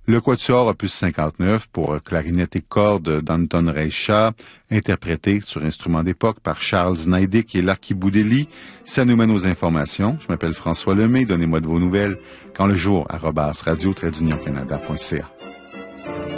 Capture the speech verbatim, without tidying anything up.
Le quatuor opus cinquante-neuf pour clarinette et cordes d'Anton Reicha, interprété sur instrument d'époque par Charles Znaidik et Larky Boudeli. Ça nous mène aux informations. Je m'appelle François Lemay. Donnez-moi de vos nouvelles quand le jour arobase radio-canada point c a.